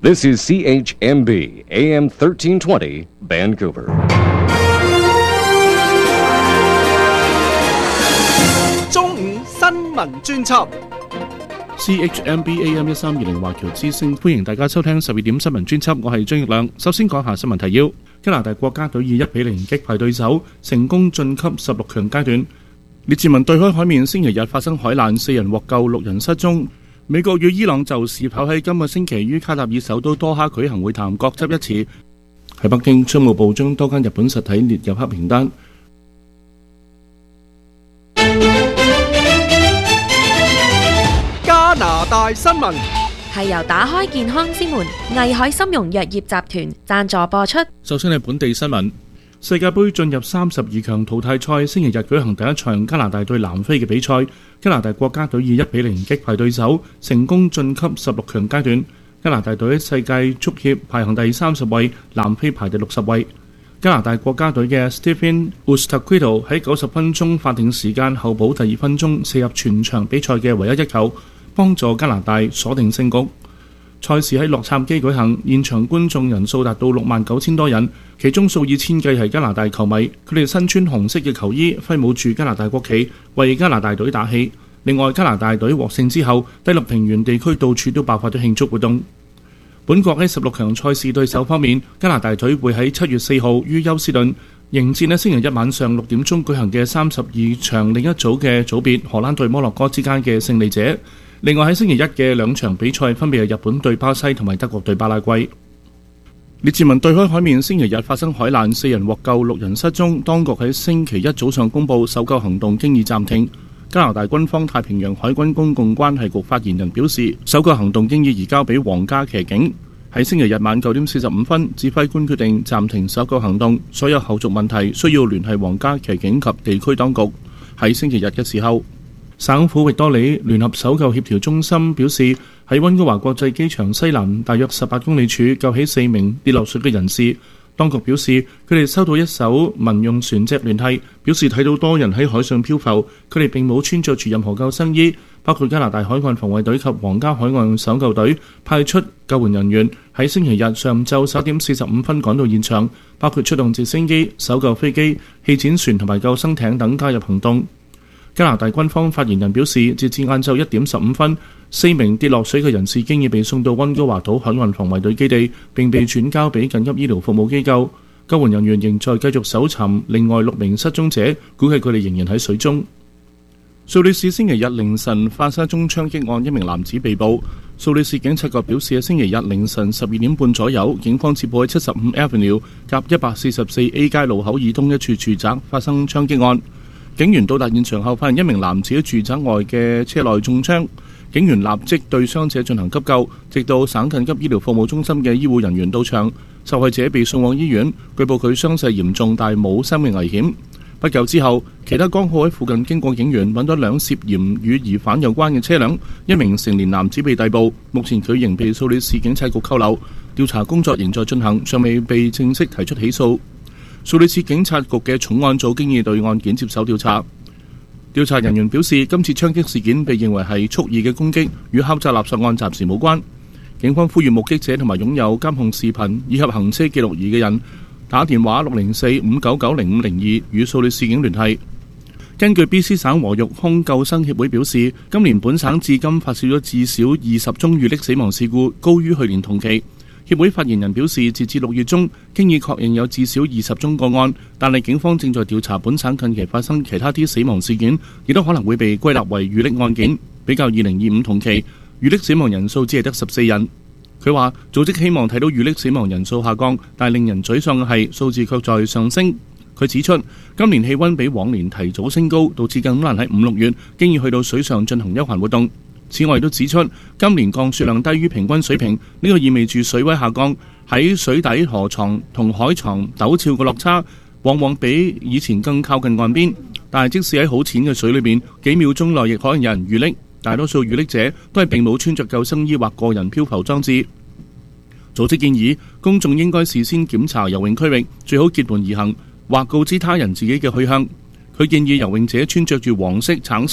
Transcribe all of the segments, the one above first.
This is CHMB AM 1320 Vancouver. 中午新聞專輯 CHMB AM 1320華僑之聲，歡迎大家收聽12點新聞專輯，我係張奕亮。首先講下新聞提要：加拿大國家隊以1-0擊敗對手，成功晉級16強階段。列治文對開海面星期日發生海難，4人獲救，6人失蹤。美國與伊朗就是否喺今個星期於卡塔爾首都多哈舉行會談各執一詞。喺北京，商務部將多間日本實體列入黑名單。 加拿大新聞係由打開健康之門藝海參茸藥業集團贊助播出。 首先係本地新聞。世界盃進入32強淘汰賽，星期日舉行第一場加拿大對南非嘅比賽。加拿大國家隊以1-0擊敗對手，成功晉級16強階段。加拿大隊喺世界足協排行第30位，南非排第60位。加拿大國家隊嘅 Stephen Ustaquito 喺90分鐘法定時間後補第2分鐘射入全場比賽嘅唯一一球，幫助加拿大鎖定勝局。賽事喺洛杉磯舉行，現場觀眾人數達到69,000多人，其中數以千計係加拿大球迷，佢哋身穿紅色嘅球衣，揮舞住加拿大國旗，為加拿大隊打氣。另外，加拿大隊獲勝之後，低陸平原地區到處都爆發咗慶祝活動。本國喺16強賽事對手方面，加拿大隊會喺7月4號於休斯頓迎戰喺星期一晚上6點鐘舉行嘅32場另一組嘅組別荷蘭對摩洛哥之間嘅勝利者。另外喺星期一嘅兩場比賽分別係日本對巴西同埋德國對巴拉圭。列治文對開海面星期日發生海難，4人獲救，6人失蹤。當局喺星期一早上公佈搜救行動經已暫停。加拿大軍方太平洋海軍公共關係局發言人表示，搜救行動經已移交俾皇家騎警。喺星期日晚9點45分，指揮官決定暫停搜救行動，所有後續問題需要聯繫皇家騎警及地區當局。喺星期日嘅時候，省府域多里聯合搜救協調中心表示，喺溫哥華國際機場西南大約18公里處救起4名跌落水嘅人士。當局表示，佢哋收到一艘民用船隻聯繫，表示睇到多人喺海上漂浮，佢哋並冇穿着住任何救生衣。包括加拿大海岸防衛隊及皇家海岸搜救隊派出救援人員喺星期日上晝11點45分趕到現場，包括出動直升機、搜救飛機、氣墊船同埋救生艇等加入行動。加拿大軍方發言人表示，截至晏晝1點15分，4名跌落水嘅人士經已被送到溫哥華島海岸防衛隊基地，並被轉交俾緊急醫療服務機構。救援人員仍在繼續搜尋另外6名失蹤者，估計佢哋仍然喺水中。蘇黎世星期日凌晨發生一宗槍擊案，1名男子被捕。蘇黎世警察局表示，喺星期日凌晨12點半左右，警方接報喺75 Avenue 及144 A 街路口以東一處住宅發生槍擊案。警員到達現場後，發現1名男子喺住宅外嘅車內中槍，警員立即對傷者進行急救，直到省緊急醫療服務中心嘅醫護人員到場，受害者被送往醫院，據報佢傷勢嚴重，但冇生命危險。不久之後，其他剛好喺附近經過警員揾到2涉嫌與疑犯有關嘅車輛，1名成年男子被逮捕，目前佢仍被蘇黎世警察局扣留，調查工作仍在進行，尚未被正式提出起訴。蘇黎世警察局嘅重案組經已對案件接手調查。調查人員表示，今次槍擊事件被認為係蓄意嘅攻擊，與敲詐勒索案暫時無關。警方呼籲目擊者同埋擁有監控視頻以及行車記錄儀嘅人打電話604-599-0502與蘇黎世警聯繫。根據 BC 省和育空救生協會表示，今年本省至今發生咗至少20宗遇溺死亡事故，高於去年同期。協會發言人表示，截至6月中，經已確認有至少20宗個案，但係警方正在調查本省近期發生其他啲死亡事件，亦都可能會被歸納為遇溺案件。比較2025同期，遇溺死亡人數只係得14人。佢話，組織希望睇到遇溺死亡人數下降，但令人沮喪嘅係數字卻在上升。佢指出，今年氣溫比往年提早升高，導致更難喺5、6月經已去到水上進行休閒活動。此外，亦都指出今年降雪量低於平均水平，呢個意味住水位下降，喺水底河床同海床陡峭嘅落差，往往比以前更靠近岸邊。但係即使喺好淺嘅水裏邊，幾秒鐘內亦可能有人遇溺。大多數遇溺者都係並冇穿着救生衣或個人漂浮裝置。組織建議公眾應該事先檢查游泳區域，最好結伴而行，或告知他人自己嘅去向。佢建議游泳者穿着住黃色、橙色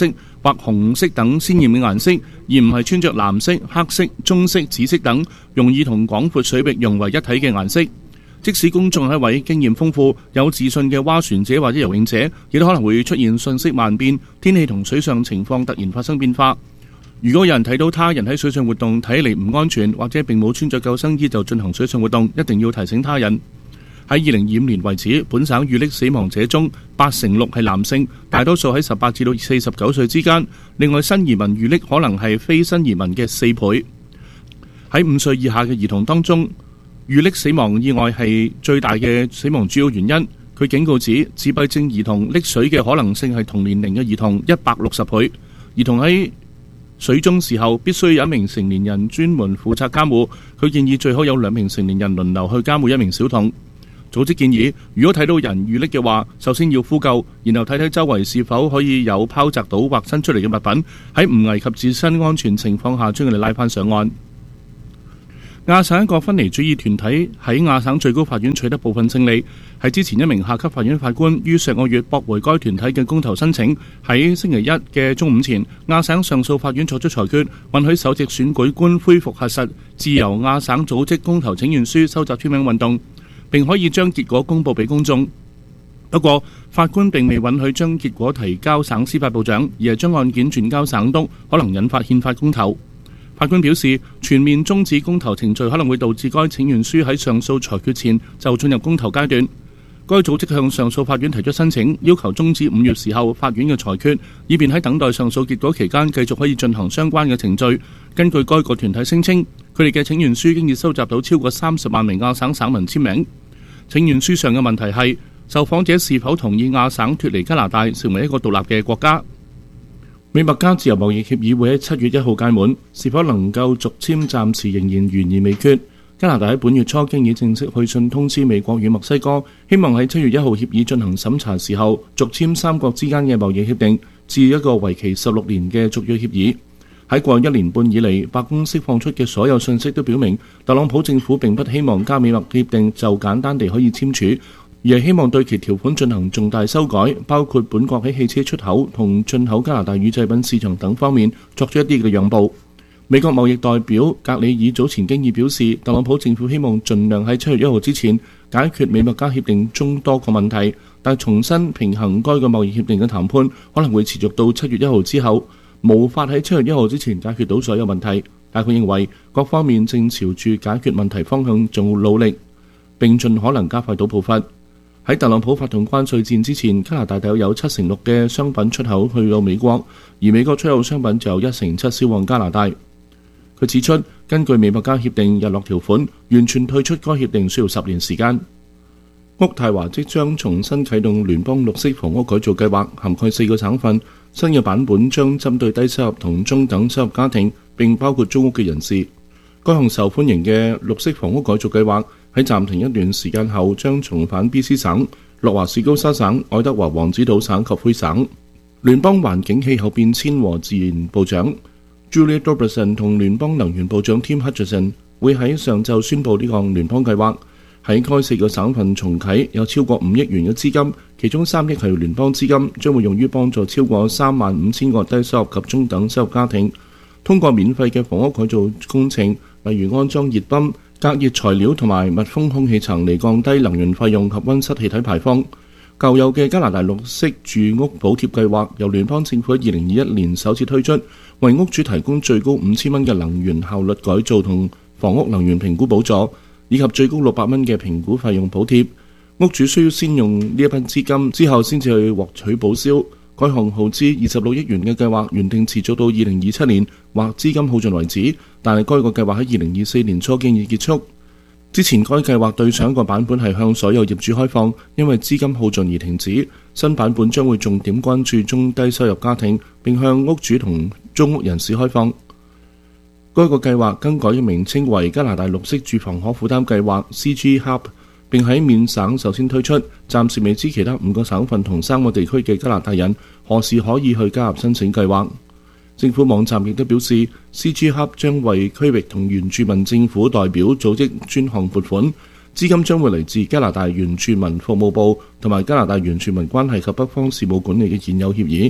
或紅色等鮮豔嘅顏色，而唔係穿着藍色、黑色、棕色、紫色等容易同廣闊水域融為一體嘅顏色。即使公眾係一位經驗豐富、有自信嘅划船者或者游泳者，亦都可能會出現瞬息萬變，天氣同水上情況突然發生變化。如果有人睇到他人喺水上活動睇嚟唔安全，或者並冇穿着救生衣就進行水上活動，一定要提醒他人。喺2025年為止，本省遇溺死亡者中86%係男性，大多數喺18至到49歲之間。另外，新移民遇溺可能係非新移民嘅4倍。喺5歲以下嘅兒童當中，遇溺死亡意外係最大嘅死亡主要原因。佢警告指，自閉症兒童溺水嘅可能性係同年齡嘅兒童160倍。兒童喺水中時候必須有一名成年人專門負責監護。佢建議最好有2名成年人輪流去監護1名小童。組織建議，如果睇到人遇溺嘅話，首先要呼救，然後睇睇周圍是否可以有拋擲到或伸出嚟嘅物品，喺唔危及自身安全情況下將佢哋拉返上岸。亞省一個分離主義團體喺亞省最高法院取得部分勝利，係之前一名下級法院法官於上個月駁回該團體嘅公投申請。喺星期一嘅中午前，亞省上訴法院作出裁決，允許首席選舉官恢復核實自由亞省組織公投請願書收集簽名運動，並可以將結果公佈俾公眾。不過，法官並未允許將結果提交省司法部長，而係將案件轉交省督，可能引發憲法公投。法官表示，全面終止公投程序可能會導致該請願書喺上訴裁決前就進入公投階段。該組織向上訴法院提出申請，要求終止5月時候法院嘅裁決，以便喺等待上訴結果期間繼續可以進行相關嘅程序。根據該個團體聲稱，佢哋嘅請願書經已收集到超過30萬名亞省省民簽名。請願書上嘅問題係，受訪者是否同意亞省脫離加拿大成為一個獨立嘅國家。美墨加自由貿易協議會喺7月1號屆滿，是否能夠續簽暫時仍然懸而未決。加拿大喺本月初經已正式去信通知美國與墨西哥，希望喺7月1號協議進行審查時候續簽三國之間嘅貿易協定，至一個為期16年嘅續約協議。喺過去1年半以嚟，白宮釋放出嘅所有信息都表明，特朗普政府並不希望加美墨協定就簡單地可以簽署，而係希望對其條款進行重大修改，包括本國喺汽車出口同進口加拿大乳製品市場等方面作出一啲嘅讓步。美國貿易代表格里爾早前經已表示，特朗普政府希望盡量喺7月1號之前解決美墨加協定中多個問題，但重新平衡該個貿易協定嘅談判可能會持續到7月1號之後，無法喺7月1號之前解決到所有問題。但佢認為各方面正朝住解決問題方向做努力，並盡可能加快到步伐。喺特朗普發動關稅戰之前，加拿大大約有76%嘅商品出口去到美國，而美國出口商品就有1/7銷往加拿大。佢指出，根據美墨加協定日落條款，完全退出該協定需要10年時間。渥太華即將重新啟動聯邦綠色房屋改造計劃，涵蓋4個省份。新嘅版本將針對低收入同中等收入家庭，並包括租屋嘅人士。該項受歡迎嘅綠色房屋改造計劃喺暫停一段時間後，將重返 BC 省、諾華士高沙省、愛德華王子島省及魁省。聯邦環境氣候變遷和自然部長 Julia Robertson 同聯邦能源部長 Tim Hutchinson 會喺上晝宣布呢項聯邦計劃。喺該4個省份重啟，有超過5億元嘅資金，其中3億係聯邦資金，將會用於幫助超過35,000個低收入及中等收入家庭，通過免費嘅房屋改造工程，例如安裝熱泵、隔熱材料同埋密封空氣層嚟降低能源費用及溫室氣體排放。舊有嘅加拿大綠色住屋補貼計劃由聯邦政府喺2021年首次推出，為屋主提供最高5,000蚊嘅能源效率改造同房屋能源評估補助，以及最高600蚊嘅評估費用補貼。屋主需要先用呢一筆資金，之後先至去獲取報銷。該項耗資26億元嘅計劃原定持續到2027年或資金耗盡為止，但係該個計劃喺2024年初經已結束。之前該計劃對上一個版本係向所有業主開放，因為資金耗盡而停止。新版本將會重點關注中低收入家庭，並向屋主同租屋人士開放。該個計劃更改嘅名稱為加拿大綠色住房可負擔計劃 CG Hub， 並喺緬省首先推出，暫時未知其他5個省份同3個地區嘅加拿大人何時可以去加入申請計劃。政府網站亦都表示 ，CG Hub 將為區域同原住民政府代表組織專項撥款，資金將會嚟自加拿大原住民服務部同埋加拿大原住民關係及北方事務管理嘅現有協議。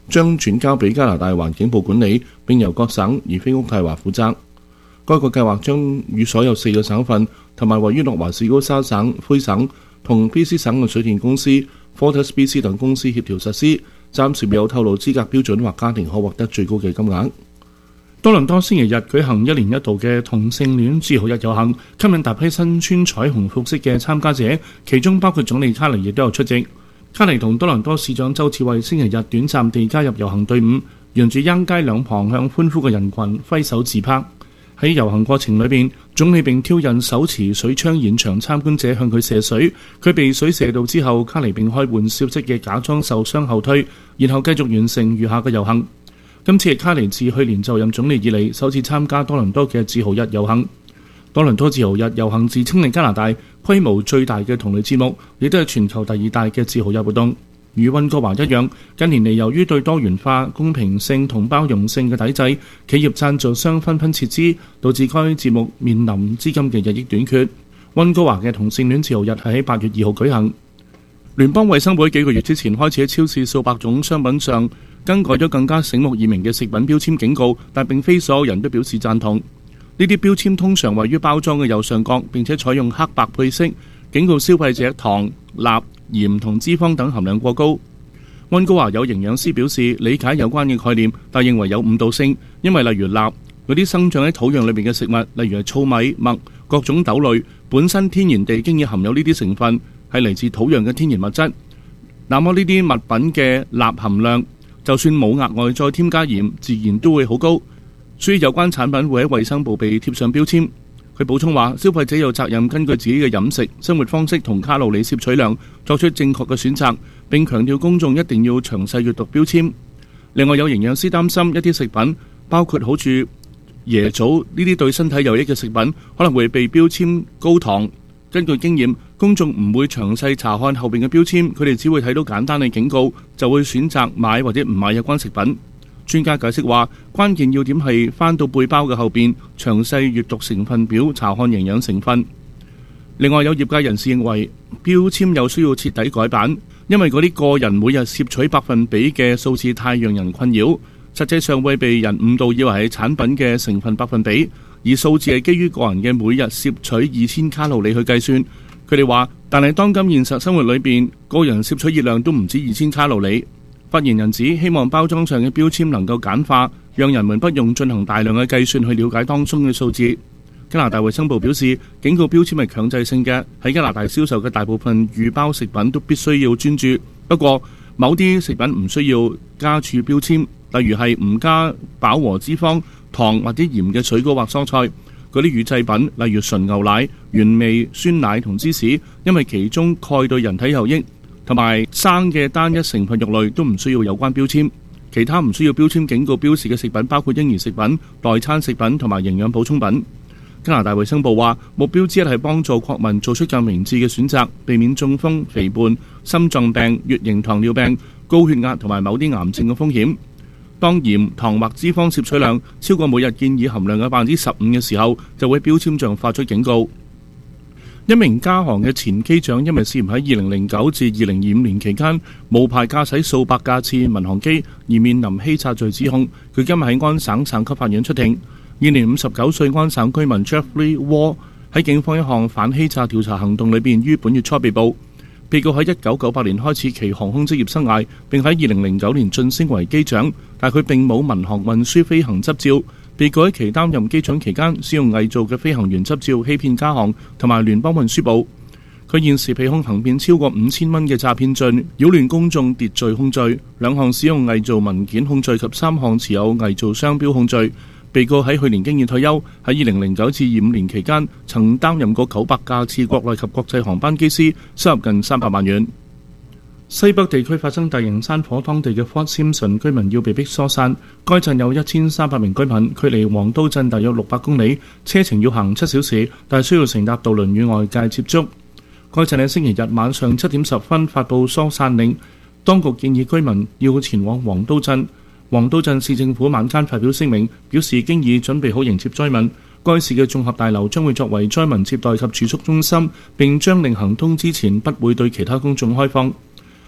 將轉交俾加拿大環境部管理，並由各省而非渥太華負責。該個計劃將與所有4個省份同埋位於諾華士高沙省、魁省同 BC 省嘅水電公司、FortisBC 等公司協調實施，暫時未有透露資格標準或家庭可獲得最高嘅金額。多倫多星期日舉行1年1度嘅同性戀自豪日遊行，吸引大批身穿彩虹服飾嘅參加者，其中包括總理卡尼亦都有出席。卡尼同多倫多市長周志偉星期日短暫地加入遊行隊伍，沿住央街兩旁向歡呼嘅人群揮手自拍。喺遊行過程裏邊，總理並挑釁手持水槍現場參觀者向佢射水，佢被水射到之後，卡尼並開玩笑式嘅假裝受傷後退，然後繼續完成餘下嘅遊行。今次係卡尼自去年就任總理以嚟首次參加多倫多嘅自豪日遊行。多倫多自豪日遊行自稱係加拿大規模最大嘅同類節目，亦都係全球第2大嘅自豪日活動。與溫哥華一樣，近年嚟由於對多元化、公平性同包容性嘅抵制，企業贊助商紛紛撤資，導致該節目面臨資金嘅日益短缺。溫哥華嘅同性戀自豪日係喺8月2號舉行。聯邦衛生部幾個月之前開始喺超市數百種商品上更改咗更加醒目易明嘅食品標籤警告，但並非所有人都表示贊同。呢啲標籤通常位於包裝嘅右上角，並且採用黑白配色，警告消費者糖、鈉、鹽同脂肪等含量過高。溫哥華有營養師表示理解有關嘅概念，但認為有誤導性，因為例如鈉嗰啲生長喺土壤裏面嘅食物，例如係糙米、麥、各種豆類，本身天然地經已含有呢啲成分，係嚟自土壤嘅天然物質。那麼呢啲物品嘅鈉含量，就算冇額外再添加鹽，自然都會好高，所以有關產品會喺衛生部被貼上標籤。佢補充話，消費者有責任根據自己嘅飲食、生活方式同卡路里攝取量作出正確嘅選擇，並強調公眾一定要詳細閱讀標籤。另外有營養師擔心一啲食品，包括好似椰棗呢啲對身體有益嘅食品，可能會被標籤高糖。根據經驗，公眾唔會詳細查看後邊嘅標籤，佢哋只會睇到簡單嘅警告，就會選擇買或者唔買有關食品。專家解釋話，關鍵要點係翻到背包嘅後邊，詳細閱讀成分表，查看營養成分。另外有業界人士認為，標籤有需要徹底改版，因為嗰啲個人每日攝取百分比嘅數字太讓人困擾，實際上會被人誤導以為係產品嘅成分百分比，而數字係基於個人嘅每日攝取2000卡路里去計算。佢哋話，但係當今現實生活裏邊，個人攝取熱量都唔止2000卡路里。發言人指希望包裝上嘅標籤能夠簡化，讓人們不用進行大量嘅計算去了解當中嘅數字。加拿大衛生部表示，警告標籤係強制性嘅，喺加拿大銷售嘅大部分預包食品都必須要專注。不過，某啲食品唔需要加注標籤，例如係唔加飽和脂肪、糖或者鹽嘅水果或蔬菜。嗰啲乳製品，例如純牛奶、原味酸奶同芝士，因為其中鈣對人體有益，同埋生嘅單一成分肉類都唔需要有關標籤。其他唔需要標籤警告標示嘅食品包括嬰兒食品、代餐食品同埋營養補充品。加拿大衛生部話，目標之一係幫助國民做出更明智嘅選擇，避免中風、肥胖、心臟病、乙型糖尿病、高血壓同埋某啲癌症嘅風險。當鹽、糖或脂肪攝取量超過每日建議含量嘅15%嘅時候，就會標籤上發出警告。一名加航嘅前機長因為涉嫌喺2009至2025年期間無牌駕駛數百架次民航機而面臨欺詐罪指控，佢今日喺安省省級法院出庭。現年59歲安省居民 Jeffrey Wall 喺警方一項反欺詐調查行動裏邊於本月初被捕。被告喺1998年開始其航空職業生涯，並喺2009年晉升為機長，但佢並冇民航運輸飛行執照。被告喺其擔任機長期間，使用偽造嘅飛行員執照欺騙加航同埋聯邦運輸部。佢現時被控行騙超過5000蚊嘅詐騙罪、擾亂公眾秩序控罪、2項使用偽造文件控罪及3項持有偽造商標控罪。被告喺去年經已退休，喺2009至25年期間曾擔任過900架次國內及國際航班機師，收入近300萬元。西北地區發生大型山火，當地嘅 Fort Simpson 居民要被迫疏散。該鎮有1300名居民，距離黃都鎮大約600公里，車程要行7小時，但需要乘搭渡輪與外界接觸。該鎮喺星期日晚上7點10分發布疏散令，當局建議居民要前往黃都鎮。黃都鎮市政府晚間發表聲明，表示經已準備好迎接災民。該市嘅綜合大樓將會作為災民接待及儲蓄中心，並將令行通知前不會對其他公眾開放。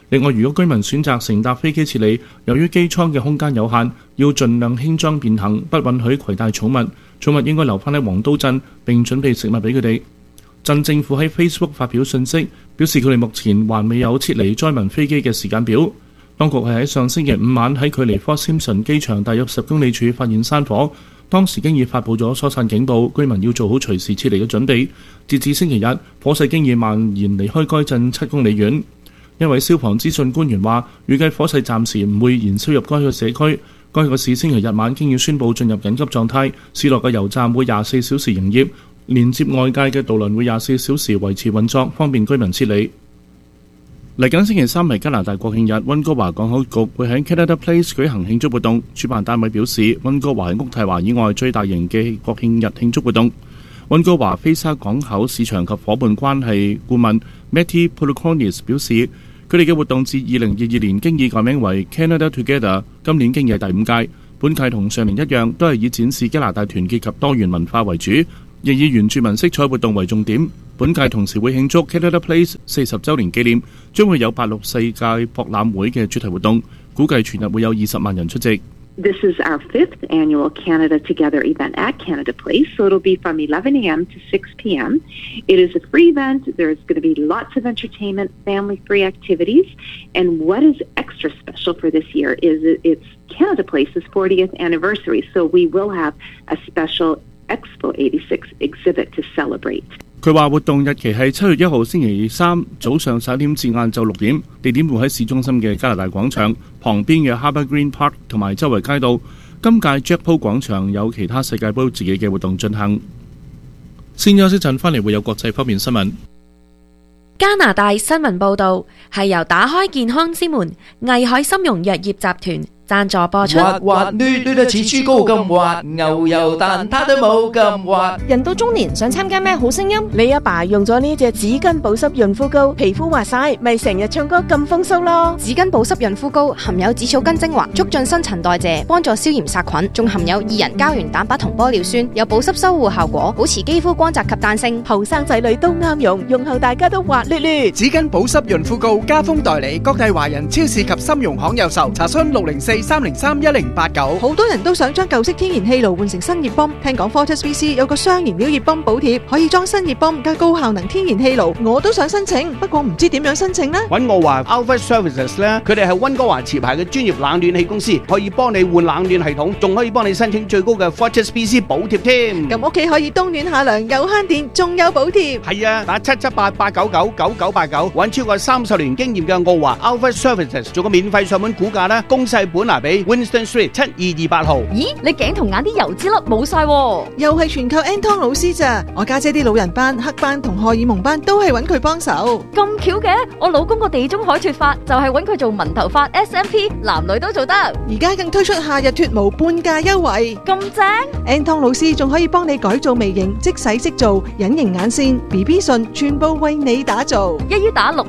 另外，如果居民選擇乘搭飛機撤離，由於機艙嘅空間有限，要盡量輕裝便行，不允許攜帶寵物。寵物應該留返喺黃刀鎮，並準備食物俾佢哋。鎮政府喺 Facebook 發表信息，表示佢哋目前還未有撤離災民飛機嘅時間表。當局係喺上星期五晚喺距離 Fort Simpson 機場大約10公里處發現山火，當時經已發布咗疏散警報，居民要做好隨時撤離嘅準備。截至星期日，火勢經已蔓延離開該鎮7公里遠。一位消防資訊官員話，預計火勢暫時唔會燃燒入該個社區。該個市星期日晚經已宣布進入緊急狀態，市內嘅油站會24小時營業，連接外界嘅渡輪會24小時維持運作，方便居民撤離。嚟緊星期三係加拿大國慶日，溫哥華港口局會喺 Canada Place 舉行慶祝活動。主辦單位表示，溫哥華係渥太華以外最大型嘅國慶日慶祝活動。溫哥華菲沙港口市場及伙伴關係顧問 Matty Polukonis 表示，佢哋嘅活動自2022年經已改名為 Canada Together， 今年經已係第5屆。本屆同上年一樣，都係以展示加拿大團結及多元文化為主，亦以原住民色彩活動為重點。本屆同時會慶祝 Canada Place 40週年紀念，將會有86世界博覽會嘅主題活動，估計全日會有20萬人出席。 This is our 5th annual Canada Together event at Canada Place, so it'll be from 11 a.m. to 6 p.m. It is a free event. There's going to be lots of entertainment, family-free activities, and what is extra special for this year is it's Canada Place's 40th anniversary, so we will have a special Expo 86 exhibit to celebrate. 佢話活動日期係7月1號星期三早上11點至晏晝6點，地點會喺市中心嘅加拿大廣場旁邊嘅 Harbour Green Park 同埋周圍街道。今屆 Jack Po 廣場有其他世界盃自己嘅活動進行。先休息陣，翻嚟會有國際方面新聞。 加拿大新聞報導係由打開健康之門藝海參茸藥業集團贊助播出。 滑滑捋捋得似豬膏咁滑，牛油蛋撻都冇咁滑。 人到中年想參加咩好聲音？你阿爸用咗呢隻紙巾保濕潤膚膏，皮膚滑晒，咪成日唱歌咁風騷咯。 紙巾保濕潤膚膏含有紫草根精華，促進新陳代謝，幫助消炎殺菌，仲含有2人膠原蛋白同玻尿酸，有保濕修護效果，保持肌膚光澤及彈性。 後生仔女都啱用，用後大家都滑捋捋。 紙巾保濕潤膚膏加封代理，各大華人超市及參茸行有售。查詢604-303-1089。 好多人都想將舊式天然氣爐換成新熱泵，聽講 FortisBC 有個雙燃料熱泵補貼，可以裝新熱泵加高效能天然氣爐。我都想申請，不過唔知點樣申請呢？ 揾我話 Alpha Services 咧，佢哋係溫哥華持牌嘅專業冷暖氣公司，可以幫你換冷暖系統，仲可以幫你申請最高嘅 FortisBC 補貼添。 咁屋企可以冬暖夏涼，有慳電，仲有補貼。 係啊，打778-899-9989，揾超過30年經驗嘅我話 Alpha Services 做個免費上門估價啦，公細本拿比 Winston Street 7228號。 咦，你頸同眼啲油脂粒冇晒喎， 又係全靠 Anton 老師咋？我家姐啲老人斑、黑斑同荷爾蒙斑都係揾佢幫手。 咁巧嘅，我老公個地中海脫髮就係揾佢做紋頭髮 SMP， 男女都做得。 而家更推出夏日脫毛半價優惠， 咁正 ！Anton 老師仲可以幫你改造眉形、即洗即做、隱形眼線、BB 唇，全部為你打造。 一於打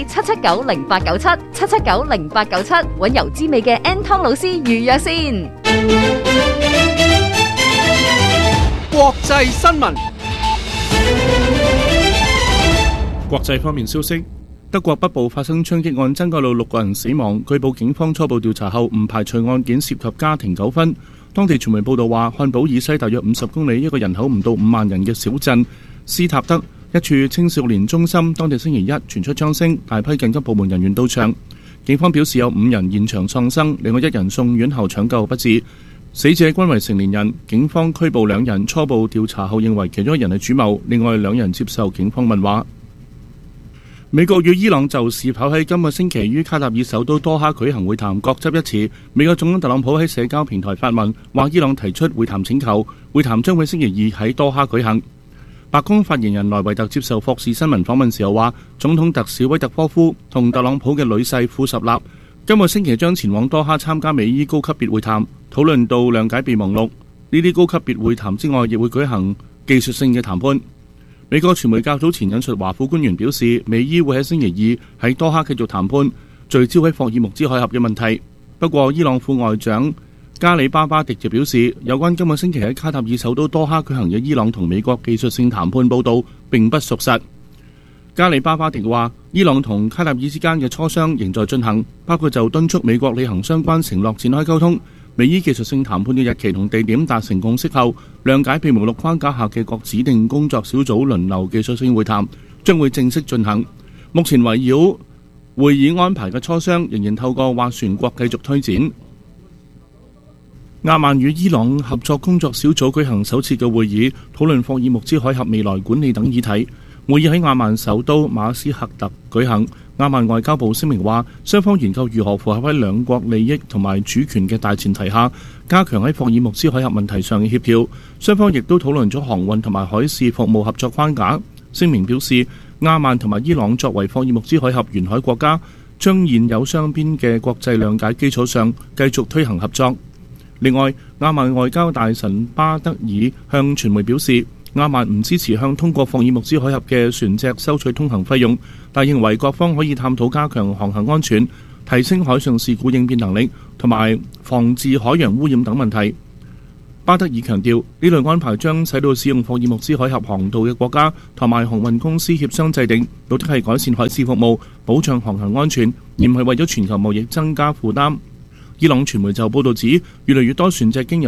604-779-0897，779-0897，揾油脂味嘅 Anton 老師預約先。 國際新聞。 國際方面消息，德國北部發生槍擊案，增加到6個人死亡。據報警方初步調查後唔排除案件涉及家庭糾紛。當地傳媒報道話，漢堡以西大約50公里，一個人口唔到5萬人嘅小鎮斯塔德一處青少年中心，當地星期一傳出槍聲，大批緊急部門人員到場。警方表示有5人現場喪生，另外1人送院後搶救不治。死者均為成年人，警方拘捕2人，初步調查後認為其中1人係主謀，另外2人接受警方問話。美國與伊朗就是否喺今個星期於卡塔爾首都多哈舉行會談各執一詞。美國總統特朗普喺社交平台發文，話伊朗提出會談請求，會談將會星期2喺多哈舉行。白宮發言人萊維特接受霍士新聞訪問時候話，總統特使威特科夫同特朗普嘅女婿庫什納今個星期將前往多哈參加美伊高級別會談，討論到諒解備忘錄。呢啲高級別會談之外，亦會舉行技術性嘅談判。美國傳媒較早前引述華府官員表示，美伊會喺星期2喺多哈繼續談判，聚焦喺霍爾木茲海峽嘅問題。不過，伊朗副外長加里巴巴迪就表示，有關今個星期喺卡塔爾首都多哈舉行嘅伊朗同美國技術性談判報導並不屬實。 加里巴巴迪話，伊朗同卡塔爾之間嘅磋商仍在進行，包括就敦促美國履行相關承諾展開溝通。美伊技術性談判嘅日期同地點達成共識後，諒解備忘錄框架下嘅各指定工作小組輪流技術性會談將會正式進行。目前圍繞會議安排嘅磋商仍然透過斡旋國繼續推展。亞曼與伊朗合作工作小組舉行首次嘅會議，討論霍爾木茲海峽未來管理等議題。會議喺亞曼首都馬斯克特舉行。亞曼外交部聲明話，雙方研究如何符合喺兩國利益同埋主權嘅大前提下，加強喺霍爾木茲海峽問題上嘅協調。雙方亦都討論咗航運同埋海事服務合作框架。聲明表示，亞曼同埋伊朗作為霍爾木茲海峽沿海國家，將現有雙邊嘅國際諒解基礎上繼續推行合作。另外，亞曼外交大臣巴德爾向傳媒表示，亞曼唔支持向通過霍爾木茲海峽嘅船隻收取通行費用，但認為各方可以探討加強航行安全、提升海上事故應變能力同埋防治海洋污染等問題。巴德爾強調，呢類安排將使到使用霍爾木茲海峽航道嘅國家同埋航運公司協商制定，目的係改善海事服務、保障航行安全，而唔係為咗全球貿易增加負擔。伊朗傳媒就報導指，越嚟越多船隻經由